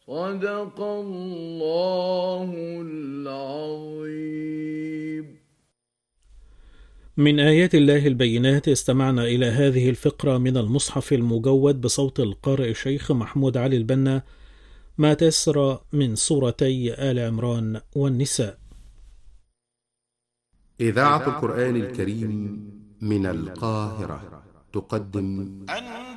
صدق الله العظيم. من آيات الله البينات استمعنا إلى هذه الفقرة من المصحف المجود بصوت القارئ الشيخ محمود علي البنا، ما تيسر من سورتي آل عمران والنساء. إذاعة القرآن الكريم من القاهرة تقدم